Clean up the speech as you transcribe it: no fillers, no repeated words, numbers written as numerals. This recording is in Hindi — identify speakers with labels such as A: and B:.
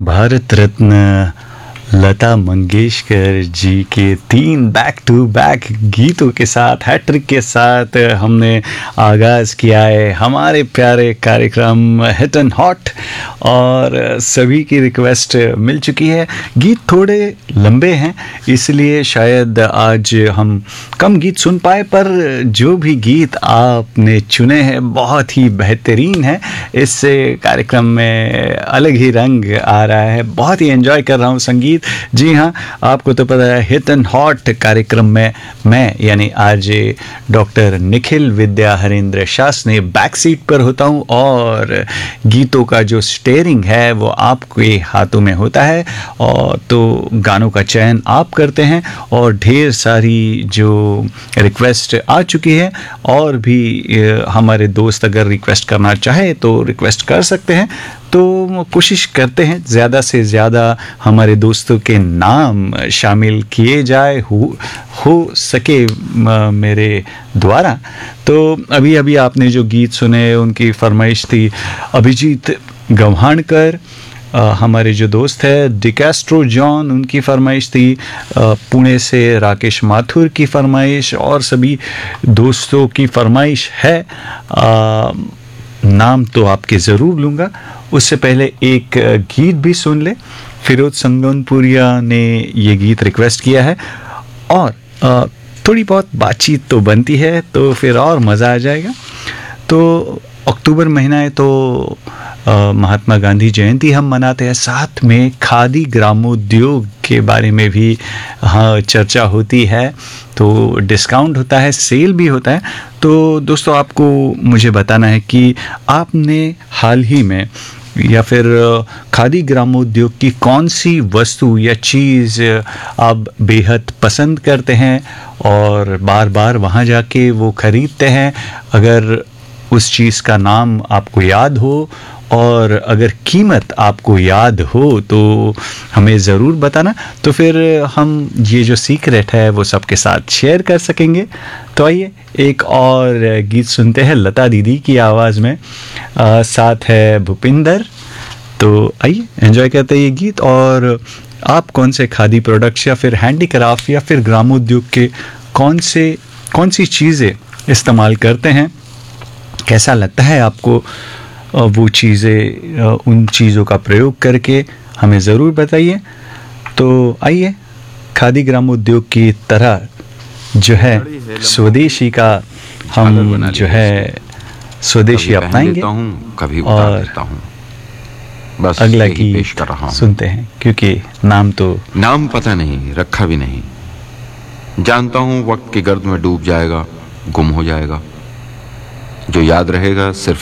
A: भारत रत्न लता मंगेशकर जी के 3 बैक टू बैक गीतों के साथ, हैट्रिक के साथ हमने आगाज़ किया है हमारे प्यारे कार्यक्रम हिट एंड हॉट। और सभी की रिक्वेस्ट मिल चुकी है। गीत थोड़े लंबे हैं इसलिए शायद आज हम कम गीत सुन पाए, पर जो भी गीत आपने चुने हैं बहुत ही बेहतरीन है। इससे कार्यक्रम में अलग ही रंग आ रहा है, बहुत ही एंजॉय कर रहा हूँ संगीत। जी हाँ, आपको तो पता है हिट एंड हॉट कार्यक्रम में मैं यानी आरजे डॉक्टर निखिल विद्या हरेंद्र शास्त्री बैक सीट पर होता हूँ और गीतों का जो स्टेयरिंग है वो आपके हाथों में होता है। और तो गानों का चयन आप करते हैं और ढेर सारी जो रिक्वेस्ट आ चुकी है और भी हमारे दोस्त अगर रिक्वेस्ट करना चाहे तो रिक्वेस्ट कर सकते हैं। तो कोशिश करते हैं ज़्यादा से ज़्यादा हमारे दोस्तों के नाम शामिल किए जाए हो सके मेरे द्वारा। तो अभी अभी आपने जो गीत सुने उनकी फरमाइश थी अभिजीत गव्हाणकर, हमारे जो दोस्त है डिकैस्ट्रो जॉन, उनकी फरमाइश थी। पुणे से राकेश माथुर की फरमाइश और सभी दोस्तों की फरमाइश है। नाम तो आपके ज़रूर लूँगा, उससे पहले एक गीत भी सुन ले। फिरोज संगनपुरिया ने ये गीत रिक्वेस्ट किया है और थोड़ी बहुत बातचीत तो बनती है तो फिर और मज़ा आ जाएगा। तो अक्टूबर महीना है तो महात्मा गांधी जयंती हम मनाते हैं, साथ में खादी ग्रामोद्योग के बारे में भी हाँ चर्चा होती है। तो डिस्काउंट होता है, सेल भी होता है। तो दोस्तों आपको मुझे बताना है कि आपने हाल ही में या फिर खादी ग्रामोद्योग की कौन सी वस्तु या चीज़ आप बेहद पसंद करते हैं और बार बार वहाँ जाके वो ख़रीदते हैं। अगर उस चीज़ का नाम आपको याद हो और अगर कीमत आपको याद हो तो हमें ज़रूर बताना, तो फिर हम ये जो सीक्रेट है वो सबके साथ शेयर कर सकेंगे। तो आइए एक और गीत सुनते हैं लता दीदी की आवाज़ में, साथ है भूपिंदर। तो आइए एंजॉय करते हैं ये गीत। और आप कौन से खादी प्रोडक्ट्स या फिर हैंडीक्राफ्ट या फिर ग्रामोद्योग के कौन सी चीज़ें इस्तेमाल करते हैं, कैसा लगता है आपको वो चीज़ें, उन चीज़ों का प्रयोग करके हमें ज़रूर बताइए। तो आइए खादी ग्रामोद्योग की तरह जो है स्वदेशी का हम जो है स्वदेशी अपनाएंगे और
B: बस
A: अगला
B: यही पेश
A: गीत
B: कर रहा हूं।
A: सुनते हैं क्योंकि नाम
B: पता नहीं, रखा भी नहीं। जानता हूं वक्त की गर्द में डूब जाएगा, गुम हो जाएगा। जो याद रहेगा सिर्फ